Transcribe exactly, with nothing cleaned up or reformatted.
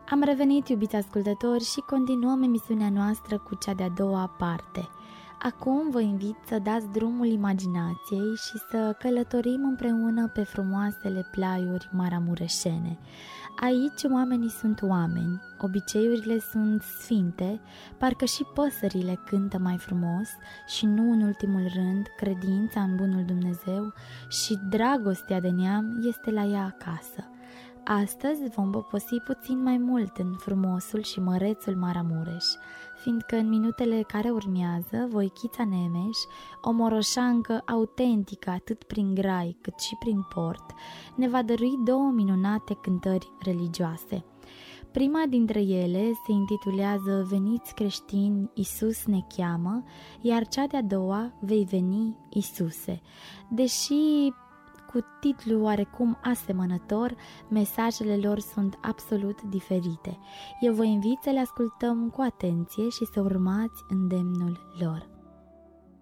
Am revenit, iubiți ascultători, și continuăm emisiunea noastră cu cea de-a doua parte. Acum vă invit să dați drumul imaginației și să călătorim împreună pe frumoasele plaiuri maramureșene. Aici oamenii sunt oameni, obiceiurile sunt sfinte, parcă și păsările cântă mai frumos și nu în ultimul rând credința în bunul Dumnezeu și dragostea de neam este la ea acasă. Astăzi vom poposi puțin mai mult în frumosul și mărețul Maramureș, fiindcă în minutele care urmează, Voichița Nemes, o moroșancă autentică atât prin grai cât și prin port, ne va dărui două minunate cântări religioase. Prima dintre ele se intitulează Veniți creștini, Iisus ne cheamă, iar cea de-a doua, Vei veni, Iisuse. Deși cu titlu oarecum asemănător, mesajele lor sunt absolut diferite. Eu vă invit să le ascultăm cu atenție și să urmați îndemnul lor.